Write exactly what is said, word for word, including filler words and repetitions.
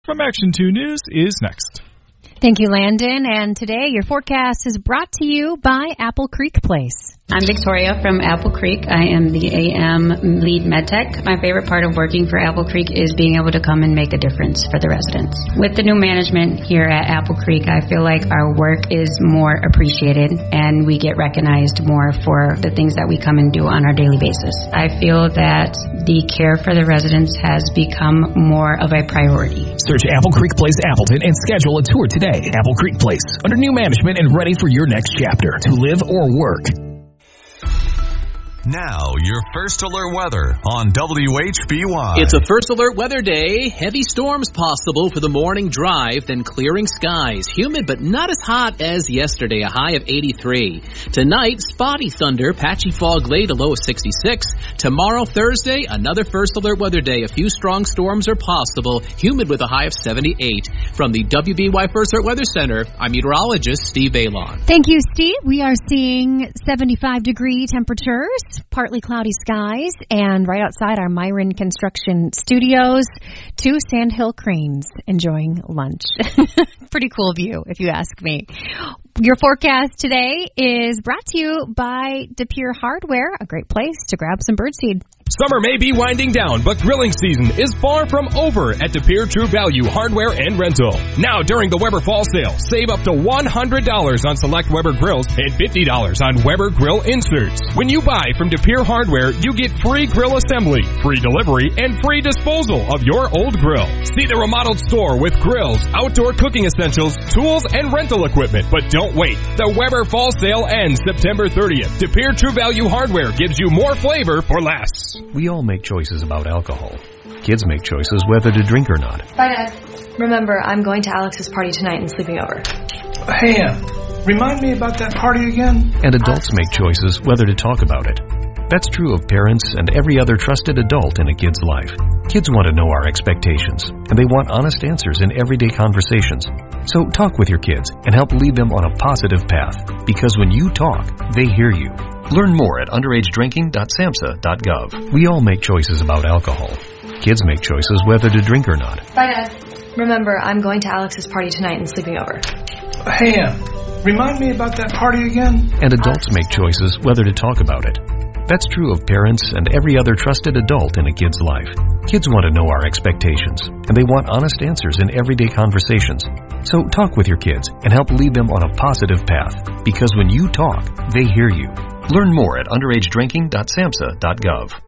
from Action two News is next. Thank you, Landon. And today, your forecast is brought to you by Apple Creek Place. I'm Victoria from Apple Creek. I am the A M lead medtech. My favorite part of working for Apple Creek is being able to come and make a difference for the residents. With the new management here at Apple Creek, I feel like our work is more appreciated and we get recognized more for the things that we come and do on our daily basis. I feel that the care for the residents has become more of a priority. Search Apple Creek Place Appleton and schedule a tour today. Apple Creek Place, under new management and ready for your next chapter to live or work. Now, your First Alert weather on W H B Y. It's a First Alert weather day. Heavy storms possible for the morning drive, then clearing skies. Humid, but not as hot as yesterday, a high of eighty-three. Tonight, spotty thunder, patchy fog late, a low of sixty-six. Tomorrow, Thursday, another First Alert weather day. A few strong storms are possible. Humid with a high of seventy-eight. From the W B Y First Alert Weather Center, I'm meteorologist Steve Valon. Thank you, Steve. We are seeing seventy-five degree temperatures, partly cloudy skies, and right outside our Myron Construction Studios, two Sandhill cranes enjoying lunch. Pretty cool view, if you ask me. Your forecast today is brought to you by De Pere Hardware, a great place to grab some birdseed. Summer may be winding down, but grilling season is far from over at De Pere True Value Hardware and Rental. Now during the Weber Fall Sale, save up to one hundred dollars on select Weber grills and fifty dollars on Weber grill inserts. When you buy from De Pere Hardware, you get free grill assembly, free delivery, and free disposal of your old grill. See the remodeled store with grills, outdoor cooking essentials, tools, and rental equipment. But don't wait. The Weber Fall Sale ends September thirtieth. De Pere True Value Hardware gives you more flavor for less. We all make choices about alcohol. Kids make choices whether to drink or not. Bye, Dad. Remember, I'm going to Alex's party tonight and sleeping over. Hey, Em, remind me about that party again? And adults make choices whether to talk about it. That's true of parents and every other trusted adult in a kid's life. Kids want to know our expectations, and they want honest answers in everyday conversations. So talk with your kids and help lead them on a positive path, because when you talk, they hear you. Learn more at underage drinking dot samhsa dot gov. We all make choices about alcohol. Kids make choices whether to drink or not. Bye, Dad. Remember, I'm going to Alex's party tonight and sleeping over. Hey, Em, remind me about that party again? And adults make choices whether to talk about it. That's true of parents and every other trusted adult in a kid's life. Kids want to know our expectations, and they want honest answers in everyday conversations. So talk with your kids and help lead them on a positive path, because when you talk, they hear you. Learn more at underage drinking dot samhsa dot gov.